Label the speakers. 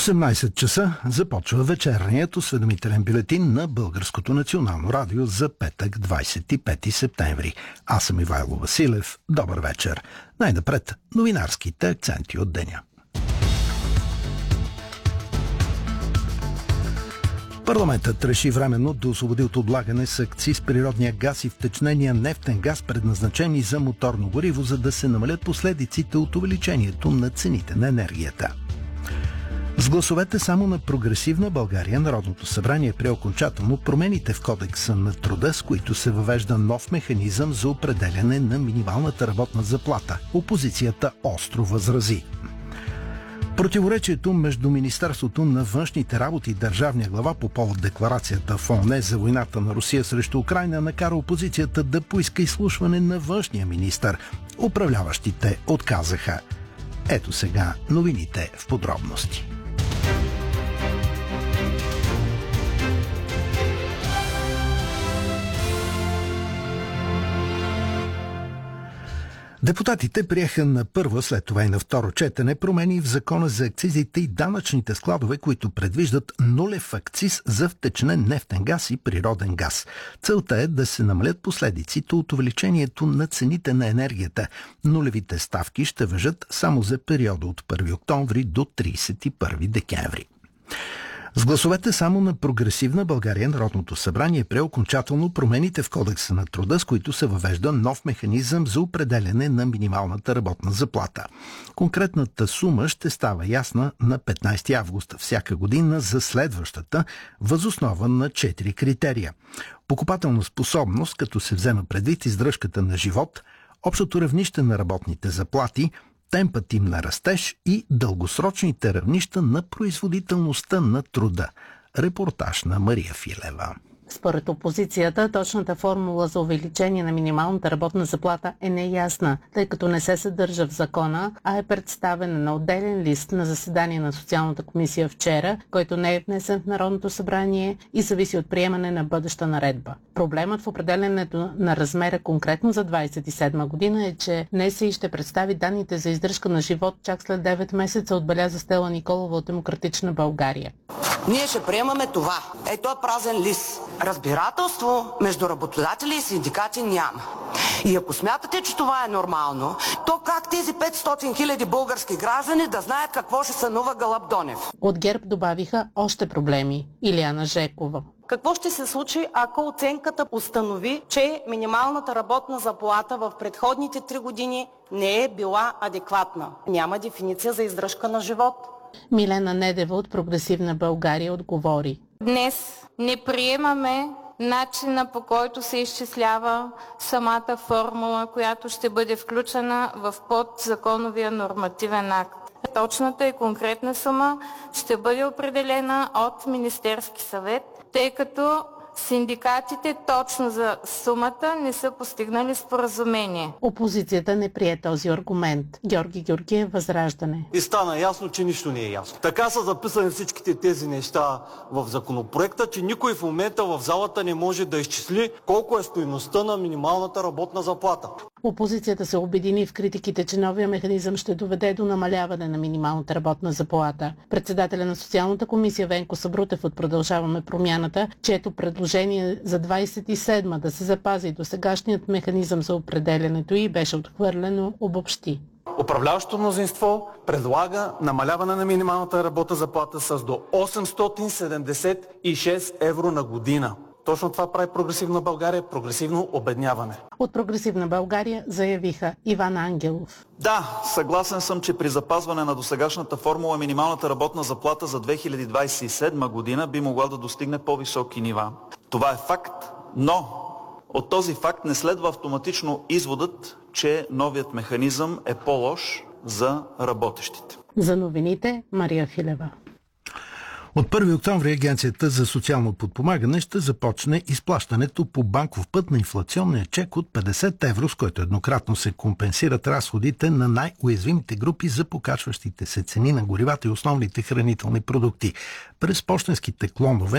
Speaker 1: 18 часа започва вечерният осведомителен бюлетин на Българското национално радио за петък, 25 септември. Аз съм Ивайло Василев. Добър вечер. Най-напред новинарските акценти от деня. Парламентът реши временно да освободи от облагане с акциз природния газ и втечнения нефтен газ, предназначени за моторно гориво, за да се намалят последиците от увеличението на цените на енергията. С гласовете само на Прогресивна България Народното събрание прие окончателно промените в Кодекса на труда, с които се въвежда нов механизъм за определяне на минималната работна заплата. Опозицията остро възрази. Противоречието между Министерството на външните работи и държавния глава по повод декларацията в ООН за войната на Русия срещу Украйна накара опозицията да поиска изслушване на външния министър. Управляващите отказаха. Ето сега новините в подробности. Депутатите приеха на първо, след това и на второ четене промени в Закона за акцизите и данъчните складове, които предвиждат нулев акциз за втечнен нефтен газ и природен газ. Целта е да се намалят последиците от увеличението на цените на енергията. Нулевите ставки ще важат само за периода от 1 октомври до 31 декември. С гласовете само на Прогресивна България Народното събрание прие окончателно промените в Кодекса на труда, с които се въвежда нов механизъм за определяне на минималната работна заплата. Конкретната сума ще става ясна на 15 август всяка година за следващата, въз основа на 4 критерия. Покупателна способност, като се взема предвид издръжката на живот, общото равнище на работните заплати, темпът им на растеж и дългосрочните равнища на производителността на труда. Репортаж на Мария Филева.
Speaker 2: Според опозицията, точната формула за увеличение на минималната работна заплата е неясна, тъй като не се съдържа в закона, а е представена на отделен лист на заседание на Социалната комисия вчера, който не е внесен в Народното събрание и зависи от приемане на бъдеща наредба. Проблемът в определенето на размера конкретно за 27 година е, че НСИ ще представи данните за издръжка на живот чак след 9 месеца, отбеляза Стела Николова от Демократична България.
Speaker 3: Ние ще приемаме това. Ето е празен лист. Разбирателство между работодатели и синдикати няма. И ако смятате, че това е нормално, то как тези 500 хиляди български граждани да знаят какво ще сънува Гълъб Донев?
Speaker 2: От ГЕРБ добавиха още проблеми. Илияна Жекова.
Speaker 4: Какво ще се случи, ако оценката установи, че минималната работна заплата в предходните 3 години не е била адекватна? Няма дефиниция за издръжка на живот.
Speaker 2: Милена Недева от Прогресивна България отговори.
Speaker 5: Днес не приемаме начина, по който се изчислява самата формула, която ще бъде включена в подзаконовия нормативен акт. Точната и конкретна сума ще бъде определена от Министерски съвет, тъй като синдикатите точно за сумата не са постигнали споразумение.
Speaker 2: Опозицията не прие този аргумент. Георги Георгиев, Възраждане.
Speaker 6: И стана ясно, че нищо не е ясно. Така са записани всичките тези неща в законопроекта, че никой в момента в залата не може да изчисли колко е стойността на минималната работна заплата.
Speaker 2: Опозицията се обедини в критиките, че новия механизъм ще доведе до намаляване на минималната работна заплата. Председателя на Социалната комисия Венко Сабрутев от Продължаваме промяната, чието предложение за 27-ма да се запази досегашният механизъм за определянето и беше отхвърлено, обобщи.
Speaker 6: Управляващото мнозинство предлага намаляване на минималната работна заплата с до 876 евро на година. Точно това прави Прогресивна България, прогресивно обедняване.
Speaker 2: От Прогресивна България заявиха Иван Ангелов.
Speaker 7: Да, съгласен съм, че при запазване на досегашната формула минималната работна заплата за 2027 година би могла да достигне по-високи нива. Това е факт, но от този факт не следва автоматично изводът, че новият механизъм е по-лош за работещите.
Speaker 2: За новините Мария Филева.
Speaker 1: От 1 октомври Агенцията за социално подпомагане ще започне изплащането по банков път на инфлационния чек от 50 евро, с който еднократно се компенсират разходите на най-уязвимите групи за покачващите се цени на горивата и основните хранителни продукти. През пощенските клонове